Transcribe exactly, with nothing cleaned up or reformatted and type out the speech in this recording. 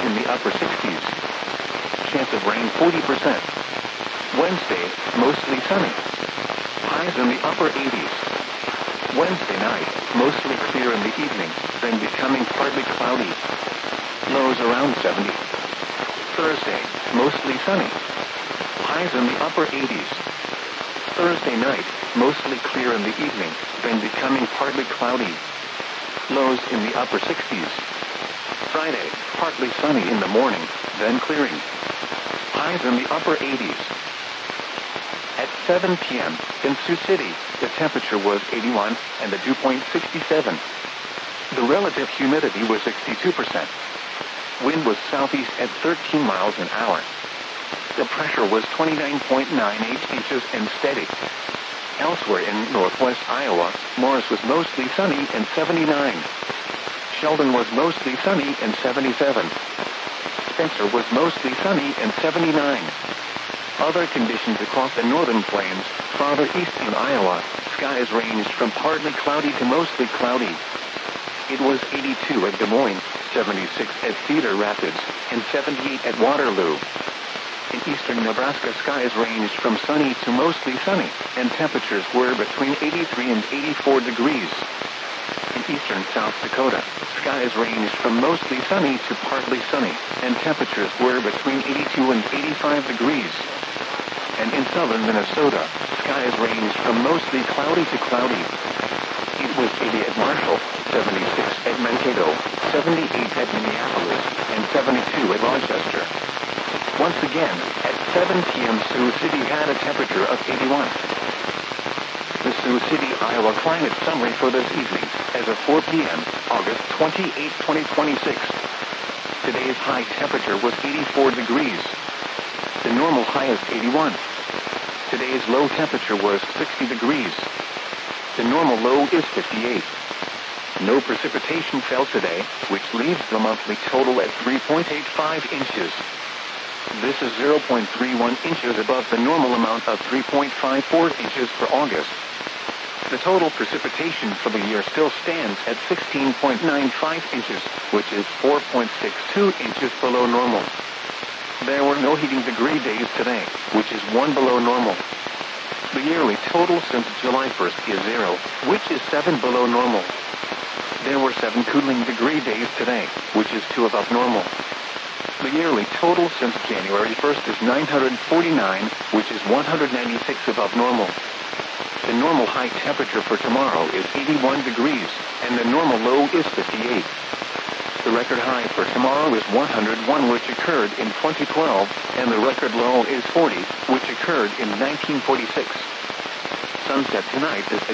in the upper sixties. Chance of rain forty percent. Wednesday, mostly sunny. Highs in the upper eighties. Wednesday night, mostly clear in the evening, then becoming partly cloudy. Lows around seventy. Thursday, mostly sunny. Highs in the upper eighties. Thursday night, mostly clear in the evening, then becoming partly cloudy. Lows in the upper sixties. Friday, partly sunny in the morning, then clearing. Highs in the upper eighties. At seven p m in Sioux City, the temperature was eighty-one and the dew point sixty-seven. The relative humidity was sixty-two percent. Wind was southeast at thirteen miles an hour. The pressure was twenty-nine point nine eight inches and steady. Elsewhere in northwest Iowa, Morris was mostly sunny and seventy-nine. Sheldon was mostly sunny and seventy-seven. Spencer was mostly sunny and seventy-nine. Other conditions across the northern plains, farther east in Iowa, skies ranged from partly cloudy to mostly cloudy. It was eighty-two at Des Moines, seventy-six at Cedar Rapids, and seventy-eight at Waterloo. In eastern Nebraska, skies ranged from sunny to mostly sunny, and temperatures were between eighty-three and eighty-four degrees. In eastern South Dakota, skies ranged from mostly sunny to partly sunny, and temperatures were between eighty-two and eighty-five degrees. And in southern Minnesota, skies ranged from mostly cloudy to cloudy. It was eighty at Marshall, seventy-six at Mankato, seventy-eight at Minneapolis, and seventy-two at Rochester. Once again, at seven p m Sioux City had a temperature of eighty-one. The Sioux City, Iowa climate summary for this evening, as of four p m, August twenty-eighth, twenty twenty-six. Today's high temperature was eighty-four degrees. The normal high is eighty-one. Today's low temperature was sixty degrees. The normal low is fifty-eight. No precipitation fell today, which leaves the monthly total at three point eight five inches. This is zero point three one inches above the normal amount of three point five four inches for August. The total precipitation for the year still stands at sixteen point nine five inches, which is four point six two inches below normal. There were no heating degree days today, which is one below normal. The yearly total since July first is zero, which is seven below normal. There were seven cooling degree days today, which is two above normal. The yearly total since January first is nine hundred forty-nine, which is one hundred ninety-six above normal. The normal high temperature for tomorrow is eighty-one degrees, and the normal low is fifty-eight. The record high for tomorrow is one hundred one, which occurred in twenty twelve, and the record low is forty, which occurred in nineteen forty-six. Sunset tonight is